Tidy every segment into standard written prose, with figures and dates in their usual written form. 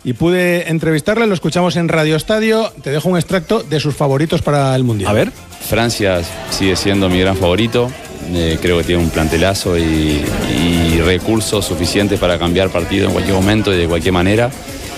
y pude entrevistarle, lo escuchamos en Radio Estadio. Te dejo un extracto de sus favoritos para el Mundial. A ver. Francia sigue siendo mi gran favorito. Creo que tiene un plantelazo y recursos suficientes para cambiar partido en cualquier momento y de cualquier manera.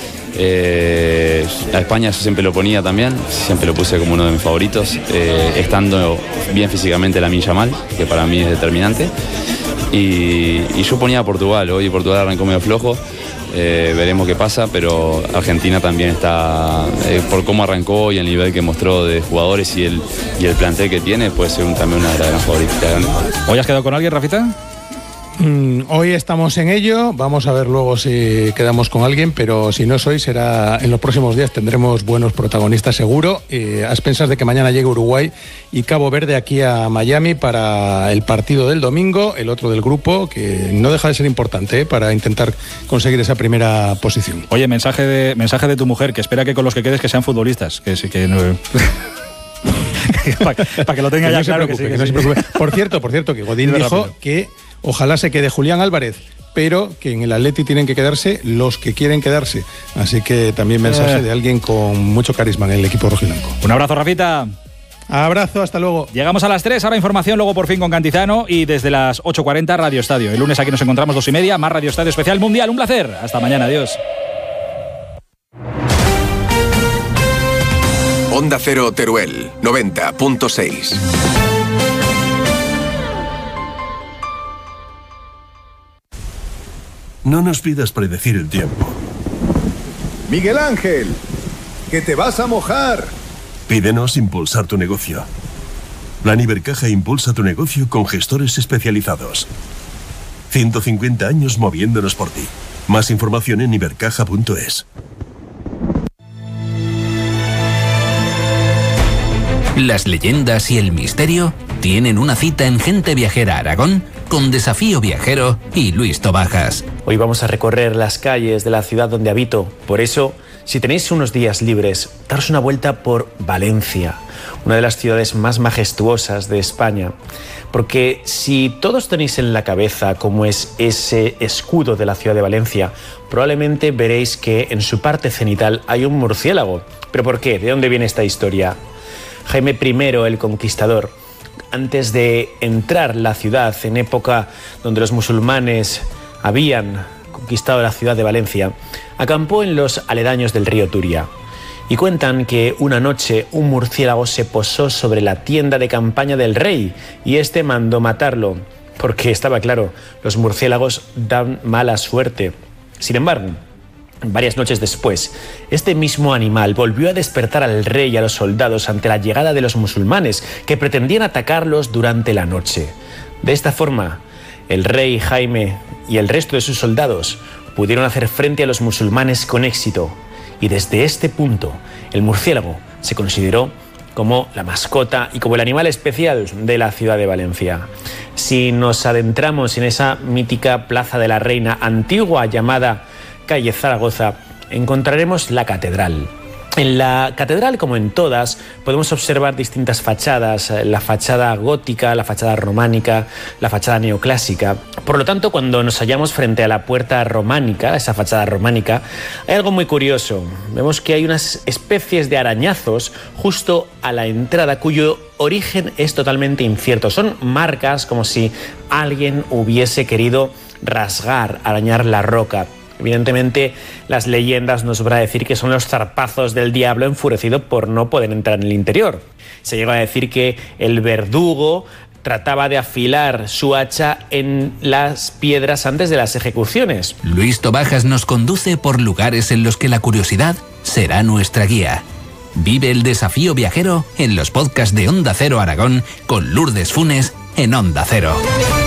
A España yo siempre lo ponía también, siempre lo puse como uno de mis favoritos, estando bien físicamente Lamine Yamal, que para mí es determinante. Y yo ponía a Portugal. Hoy Portugal arrancó medio flojo. Veremos qué pasa, pero Argentina también está, por cómo arrancó y el nivel que mostró de jugadores y el plantel que tiene, puede ser también una de las grandes favoritas. ¿Hoy has quedado con alguien, Rafita? Hoy estamos en ello, vamos a ver luego si quedamos con alguien, pero si no es hoy, será en los próximos días, tendremos buenos protagonistas seguro, a expensas de que mañana llegue Uruguay y Cabo Verde aquí a Miami para el partido del domingo, el otro del grupo, que no deja de ser importante para intentar conseguir esa primera posición. Oye, mensaje de tu mujer, que espera que con los que quedes que sean futbolistas, que sí que no... para que lo tenga ya claro. Que no se preocupe. Por cierto, que Godín dijo que ojalá se quede Julián Álvarez, pero que en el Atleti tienen que quedarse los que quieren quedarse. Así que también mensaje de alguien con mucho carisma en el equipo rojiblanco. Un abrazo, Rafita. Abrazo, hasta luego. Llegamos a las 3, ahora información, luego por fin con Cantizano y desde las 8:40 Radio Estadio. El lunes aquí nos encontramos 2:30, más Radio Estadio especial Mundial. Un placer. Hasta mañana, adiós. Onda Cero Teruel, 90.6. No nos pidas predecir el tiempo. Miguel Ángel, que te vas a mojar. Pídenos impulsar tu negocio. Plan Ibercaja impulsa tu negocio con gestores especializados. 150 años moviéndonos por ti. Más información en ibercaja.es. Las leyendas y el misterio tienen una cita en Gente Viajera Aragón con Desafío Viajero y Luis Tobajas. Hoy vamos a recorrer las calles de la ciudad donde habito. Por eso, si tenéis unos días libres, daros una vuelta por Valencia, una de las ciudades más majestuosas de España. Porque si todos tenéis en la cabeza cómo es ese escudo de la ciudad de Valencia, probablemente veréis que en su parte cenital hay un murciélago. ¿Pero por qué? ¿De dónde viene esta historia? Jaime I, el Conquistador, antes de entrar la ciudad, en época donde los musulmanes habían conquistado la ciudad de Valencia, acampó en los aledaños del río Turia. Y cuentan que una noche un murciélago se posó sobre la tienda de campaña del rey y este mandó matarlo, porque estaba claro, los murciélagos dan mala suerte. Sin embargo, varias noches después, este mismo animal volvió a despertar al rey y a los soldados ante la llegada de los musulmanes que pretendían atacarlos durante la noche. De esta forma, el rey Jaime y el resto de sus soldados pudieron hacer frente a los musulmanes con éxito. Y desde este punto, el murciélago se consideró como la mascota y como el animal especial de la ciudad de Valencia. Si nos adentramos en esa mítica Plaza de la Reina antigua llamada calle Zaragoza, encontraremos la catedral. En la catedral, como en todas, podemos observar distintas fachadas, la fachada gótica, la fachada románica, la fachada neoclásica. Por lo tanto, cuando nos hallamos frente a la puerta románica, esa fachada románica, hay algo muy curioso. Vemos que hay unas especies de arañazos justo a la entrada cuyo origen es totalmente incierto. Son marcas como si alguien hubiese querido rasgar, arañar la roca. Evidentemente, las leyendas nos van a decir que son los zarpazos del diablo enfurecido por no poder entrar en el interior. Se llega a decir que el verdugo trataba de afilar su hacha en las piedras antes de las ejecuciones. Luis Tobajas nos conduce por lugares en los que la curiosidad será nuestra guía. Vive el desafío viajero en los podcasts de Onda Cero Aragón con Lourdes Funes en Onda Cero.